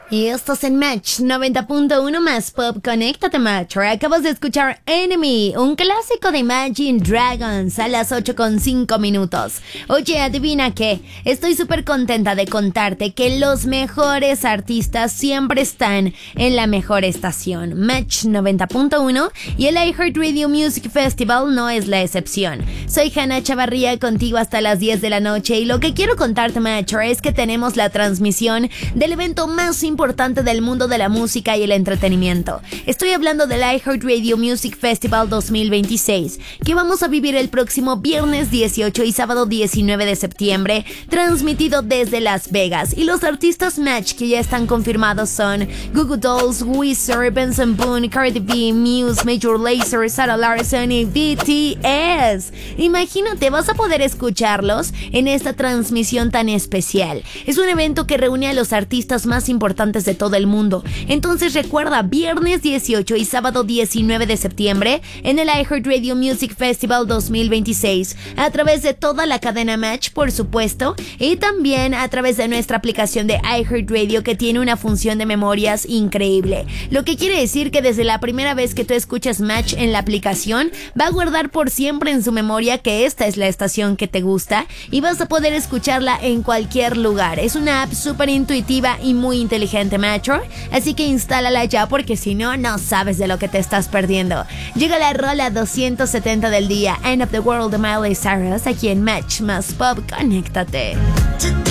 Y estás en Match 90.1 más Pop. Conéctate, Match. Acabas de escuchar Enemy, un clásico de Imagine Dragons a las 8:05. Oye, adivina qué, estoy súper contenta de contarte que los mejores artistas siempre están en la mejor estación, Match 90.1, y el iHeartRadio Music Festival no es la excepción. Soy Hannah Chavarría, contigo hasta las 10 de la noche, y lo que quiero contarte, Match, es que tenemos la transmisión del evento más importante del mundo de la música y el entretenimiento. Estoy hablando del iHeartRadio Music Festival 2026, que vamos a vivir el próximo viernes 18 y sábado 19 de septiembre, transmitido desde Las Vegas. Y los artistas Match que ya están confirmados son Goo Goo Dolls, Weezer, Benson Boone, Cardi B, Muse, Major Lazer, Sarah Larson y BTS. Imagínate, vas a poder escucharlos en esta transmisión tan especial. Es un evento que reúne a los artistas más importantes de todo el mundo. Entonces recuerda, viernes 18 y sábado 19 de septiembre en el iHeartRadio Music Festival 2026, a través de toda la cadena Match, por supuesto, y también a través de nuestra aplicación de iHeartRadio, que tiene una función de memorias increíble. Lo que quiere decir que desde la primera vez que tú escuchas Match en la aplicación, va a guardar por siempre en su memoria que esta es la estación que te gusta y vas a poder escucharla en cualquier lugar. Es una app súper intuitiva y muy inteligente, Metro, así que instálala ya, porque si no, no sabes de lo que te estás perdiendo. Llega la rola 270 del día, End of the World de Miley Cyrus, aquí en Match más Pop. Conéctate.